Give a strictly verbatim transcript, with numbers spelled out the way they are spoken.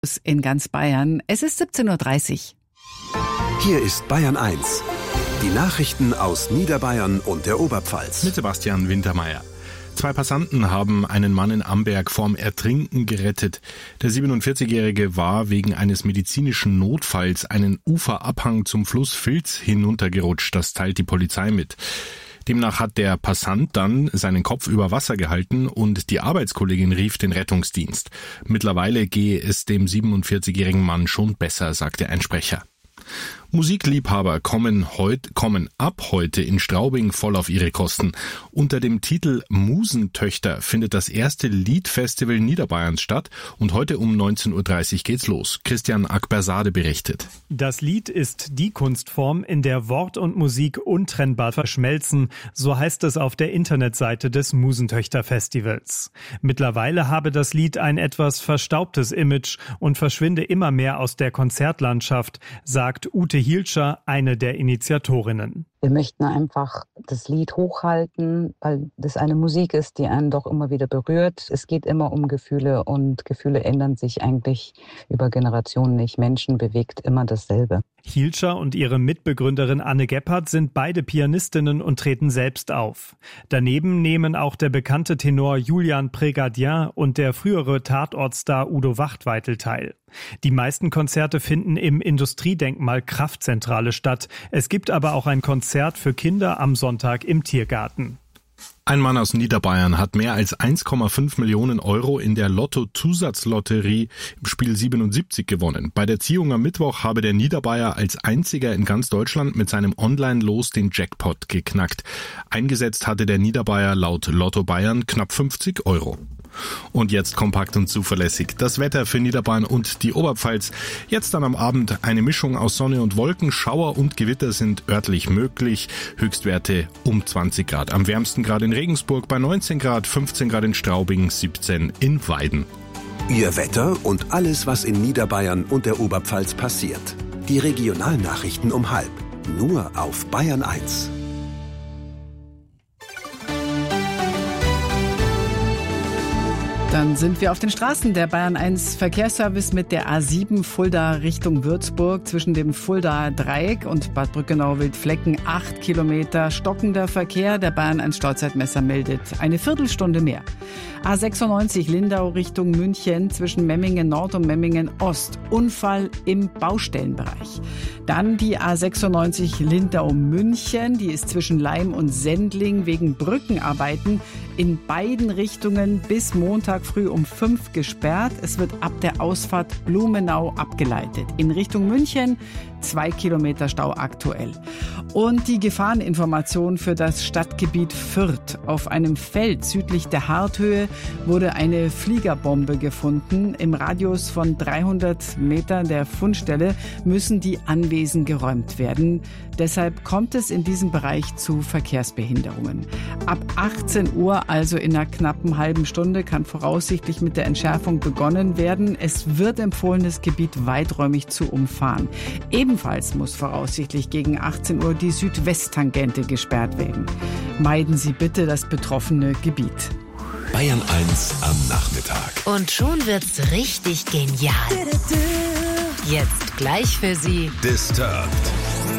In ganz Bayern. Es ist siebzehn Uhr dreißig. Hier ist Bayern eins. Die Nachrichten aus Niederbayern und der Oberpfalz. Mit Sebastian Wintermeyer. Zwei Passanten haben einen Mann in Amberg vorm Ertrinken gerettet. Der siebenundvierzigjährige war wegen eines medizinischen Notfalls einen Uferabhang zum Fluss Filz hinuntergerutscht. Das teilt die Polizei mit. Demnach hat der Passant dann seinen Kopf über Wasser gehalten und die Arbeitskollegin rief den Rettungsdienst. Mittlerweile gehe es dem siebenundvierzigjährigen Mann schon besser, sagte ein Sprecher. Musikliebhaber kommen heut, kommen ab heute in Straubing voll auf ihre Kosten. Unter dem Titel Musentöchter findet das erste Liedfestival Niederbayerns statt und heute um neunzehn Uhr dreißig geht's los. Christian Akbersade berichtet. Das Lied ist die Kunstform, in der Wort und Musik untrennbar verschmelzen, so heißt es auf der Internetseite des Musentöchter-Festivals. Mittlerweile habe das Lied ein etwas verstaubtes Image und verschwinde immer mehr aus der Konzertlandschaft, sagt Ute Hielscher, eine der Initiatorinnen. Wir möchten einfach das Lied hochhalten, weil das eine Musik ist, die einen doch immer wieder berührt. Es geht immer um Gefühle und Gefühle ändern sich eigentlich über Generationen nicht. Menschen bewegt immer dasselbe. Hielscher und ihre Mitbegründerin Anne Gebhardt sind beide Pianistinnen und treten selbst auf. Daneben nehmen auch der bekannte Tenor Julian Prégardien und der frühere Tatortstar Udo Wachtweitel teil. Die meisten Konzerte finden im Industriedenkmal Kraftzentrale statt. Es gibt aber auch ein Konzert für Kinder am Sonntag im Tiergarten. Ein Mann aus Niederbayern hat mehr als eins Komma fünf Millionen Euro in der Lotto-Zusatzlotterie im Spiel siebenundsiebzig gewonnen. Bei der Ziehung am Mittwoch habe der Niederbayer als einziger in ganz Deutschland mit seinem Online-Los den Jackpot geknackt. Eingesetzt hatte der Niederbayer laut Lotto Bayern knapp fünfzig Euro. Und jetzt kompakt und zuverlässig das Wetter für Niederbayern und die Oberpfalz. Jetzt dann am Abend eine Mischung aus Sonne und Wolken. Schauer und Gewitter sind örtlich möglich. Höchstwerte um zwanzig Grad. Am wärmsten Grad in Regensburg bei neunzehn Grad, fünfzehn Grad in Straubing, siebzehn in Weiden. Ihr Wetter und alles, was in Niederbayern und der Oberpfalz passiert. Die Regionalnachrichten um halb. Nur auf Bayern eins. Dann sind wir auf den Straßen. Der Bayern eins Verkehrsservice mit der A sieben Fulda Richtung Würzburg zwischen dem Fuldaer Dreieck und Bad Brückenau-Wildflecken. Acht Kilometer stockender Verkehr. Der Bayern eins Stauzeitmesser meldet eine Viertelstunde mehr. A sechsundneunzig Lindau Richtung München zwischen Memmingen Nord und Memmingen Ost. Unfall im Baustellenbereich. Dann die A sechsundneunzig Lindau München. Die ist zwischen Laim und Sendling wegen Brückenarbeiten in beiden Richtungen bis Montag früh um fünf gesperrt. Es wird ab der Ausfahrt Blumenau abgeleitet. In Richtung München zwei Kilometer Stau aktuell. Und die Gefahreninformation für das Stadtgebiet Fürth. Auf einem Feld südlich der Harthöhe wurde eine Fliegerbombe gefunden. Im Radius von dreihundert Metern der Fundstelle müssen die Anwesen geräumt werden. Deshalb kommt es in diesem Bereich zu Verkehrsbehinderungen. Ab achtzehn Uhr, also in einer knappen halben Stunde, kann voraussichtlich mit der Entschärfung begonnen werden. Es wird empfohlen, das Gebiet weiträumig zu umfahren. Ebenfalls muss voraussichtlich gegen achtzehn Uhr die Südwesttangente gesperrt werden. Meiden Sie bitte das betroffene Gebiet. Bayern eins am Nachmittag. Und schon wird's richtig genial. Jetzt gleich für Sie Disturbed.